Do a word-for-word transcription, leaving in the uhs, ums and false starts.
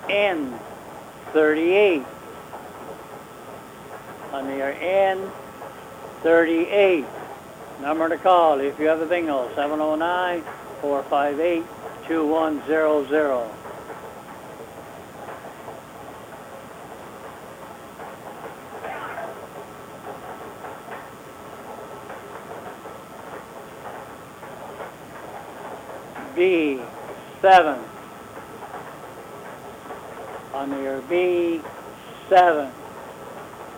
N thirty-eight. On your N thirty-eight. Number to call if you have a bingo, seven oh nine, four five eight, two one zero zero. B seven. On your B seven.